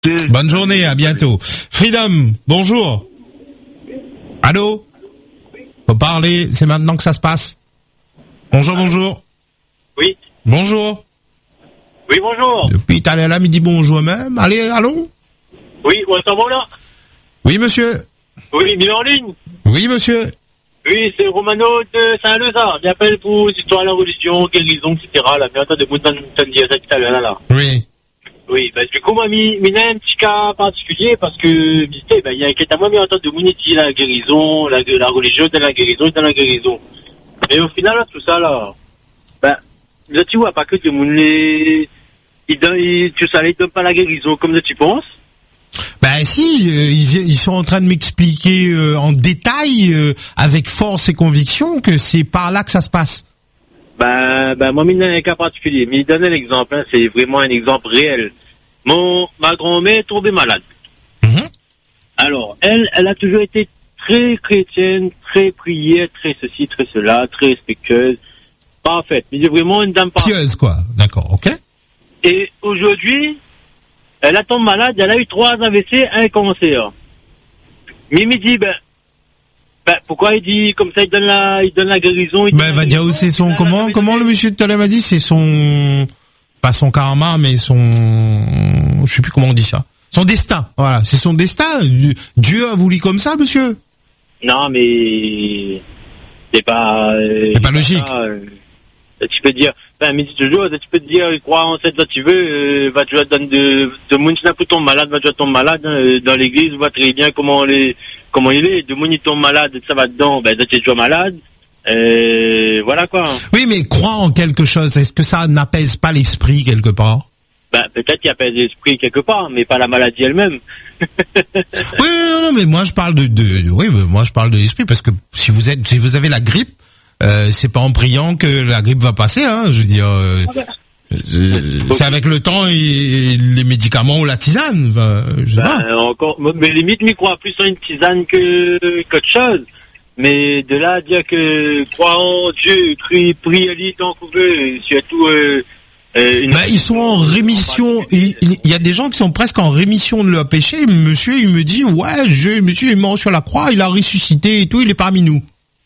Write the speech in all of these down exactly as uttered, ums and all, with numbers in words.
Bonne journée, à bientôt. Freedom, bonjour. Allô? Faut parler, c'est maintenant que ça se passe. Bonjour, bonjour. Oui. Bonjour. Oui, bonjour. Depuis tout à l'heure, il dit bonjour même. Allez, allons. Oui, on s'en va là. Oui, monsieur. Oui, il est en ligne. Oui, monsieur. Oui, c'est Romano de Saint-Leusa. J'appelle pour l'histoire de la religion, guérison, et cetera. La merde de Mouton dit ça tout à l'heure, là. Oui. Oui, bah, du coup, moi, mi, mi, un petit cas particulier parce que, visité, bah, il y a un quête à moi, mi, entend de Mouniti, la guérison, la, la religion, de la guérison, de la guérison. Mais au final, là, tout ça, là, bah, là, tu vois, pas que de Moun, les, ils donnent, ils, tout ça, ils donnent pas la guérison comme tu penses. Ben si, euh, ils, ils sont en train de m'expliquer euh, en détail, euh, avec force et conviction, que c'est par là que ça se passe. Ben, ben moi, il y a un cas particulier. Mais il donne un exemple, hein, c'est vraiment un exemple réel. Mon, ma grand-mère est tombée malade. Mm-hmm. Alors, elle, elle a toujours été très chrétienne, très prière, très ceci, très cela, très respectueuse. Parfaite. Mais c'est vraiment une dame parfaite. Pieuse, quoi. D'accord, ok. Et aujourd'hui, elle a tombé malade, elle a eu trois A V C, un cancer. Mais il me dit, ben, ben, pourquoi il dit, comme ça, il donne la, il donne la guérison. Il ben, va dire où c'est son, comment, comment le monsieur tout à l'heure m'a dit, c'est son, pas son karma, mais son, je sais plus comment on dit ça. Son destin. Voilà. C'est son destin. Dieu a voulu comme ça, monsieur. Non, mais, c'est pas, euh, c'est pas logique. Pas, euh, tu peux dire, enfin, mais toujours, tu peux te dire, crois en cette, tu veux, euh, va tu vas donner de, de moun qui tombe malade, va tu vas tomber malade, hein, dans l'église, on voit très bien comment les, comment il est, de moun il tombe malade, ça va dedans, ben, tu es toujours malade, euh, voilà quoi. Oui, mais croire en quelque chose, est-ce que ça n'apaise pas l'esprit quelque part? Ben, peut-être qu'il apaise l'esprit quelque part, mais pas la maladie elle-même. Oui, non, non, mais moi je parle de, de, de oui, moi je parle de l'esprit parce que si vous êtes, si vous avez la grippe, Euh, c'est pas en priant que la grippe va passer, hein. Je veux dire, euh, c'est, c'est avec le temps et, et les médicaments ou la tisane. Enfin, je sais ben, pas. Encore, mais limite, m'y crois plus en une tisane que qu'autre chose. Mais de là à dire que croire en Dieu, prie, prie à lui tant qu'on veut, surtout. Euh, euh, une... Ben, ils sont en rémission. Il, il y a des gens qui sont presque en rémission de leur péché. Monsieur, il me dit, ouais, je, monsieur est mort sur la croix, il a ressuscité et tout, il est parmi nous.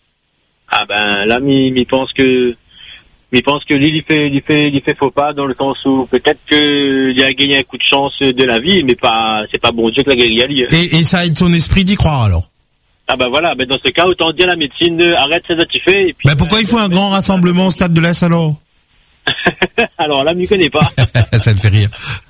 Ah ben là, mi, mi pense que, mi pense que lui, il fait, il fait, il fait faux pas dans le sens où peut-être que il a gagné un coup de chance de la vie, mais pas, c'est pas bon Dieu que la guéri à lui. Et, et ça aide son esprit d'y croire alors. Ah ben voilà, ben dans ce cas, autant dire la médecine, arrête ce que tu fais. Et puis, ben pourquoi ben, il faut un grand rassemblement au Stade de l'Est alors? Alors là, m'y connais pas. Ça me fait rire.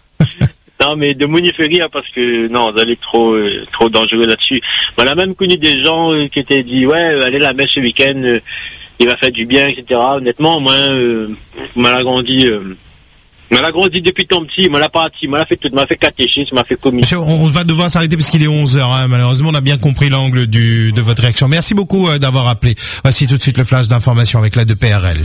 Non, mais de Mouni fait rire parce que non, vous allez trop, euh, trop dangereux là-dessus. On a même connu des gens euh, qui étaient dit, ouais, allez la messe ce week-end, euh, il va faire du bien, et cetera. Honnêtement, moi, euh, m'a l'a grandi, euh, m'a l'a grandi depuis ton petit, m'a l'a parti, m'a l'a fait tout, m'a fait catéchisme, m'a fait commis. Monsieur, on va devoir s'arrêter parce qu'il est onze heures, hein. Malheureusement, on a bien compris l'angle du, de votre réaction. Merci beaucoup euh, d'avoir appelé. Voici tout de suite le flash d'information avec l'aide de P R L.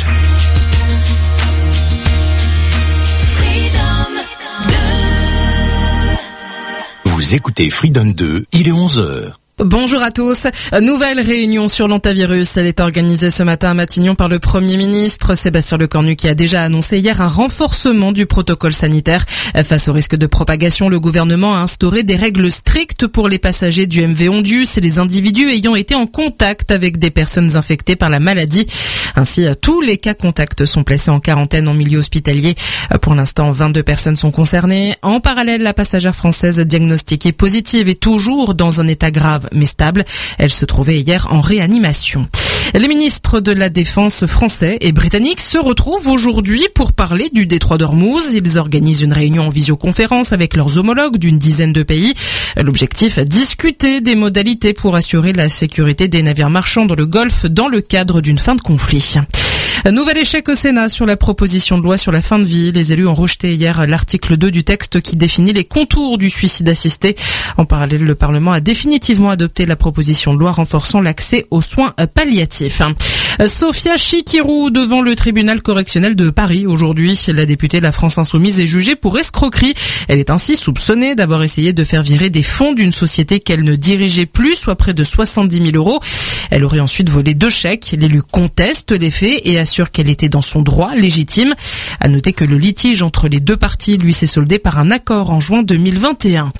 Vous écoutez Freedom deux, il est onze heures. Bonjour à tous. Nouvelle réunion sur l'antivirus. Elle est organisée ce matin à Matignon par le Premier ministre Sébastien Lecornu qui a déjà annoncé hier un renforcement du protocole sanitaire. Face au risque de propagation, le gouvernement a instauré des règles strictes pour les passagers du M V Ondius et les individus ayant été en contact avec des personnes infectées par la maladie. Ainsi, tous les cas contacts sont placés en quarantaine en milieu hospitalier. Pour l'instant, vingt-deux personnes sont concernées. En parallèle, la passagère française diagnostiquée positive est toujours dans un état grave mais stable. Elle se trouvait hier en réanimation. Les ministres de la Défense français et britanniques se retrouvent aujourd'hui pour parler du détroit d'Ormuz. Ils organisent une réunion en visioconférence avec leurs homologues d'une dizaine de pays. L'objectif, discuter des modalités pour assurer la sécurité des navires marchands dans le Golfe dans le cadre d'une fin de conflit. Un nouvel échec au Sénat sur la proposition de loi sur la fin de vie. Les élus ont rejeté hier l'article deux du texte qui définit les contours du suicide assisté. En parallèle, le Parlement a définitivement adopté la proposition de loi renforçant l'accès aux soins palliatifs. Sophia Chikirou devant le tribunal correctionnel de Paris aujourd'hui. La députée de la France Insoumise est jugée pour escroquerie. Elle est ainsi soupçonnée d'avoir essayé de faire virer des fonds d'une société qu'elle ne dirigeait plus, soit près de soixante-dix mille euros. Elle aurait ensuite volé deux chèques. L'élu conteste les faits et assure assure qu'elle était dans son droit légitime. À noter que le litige entre les deux parties, lui, s'est soldé par un accord en juin deux mille vingt et un.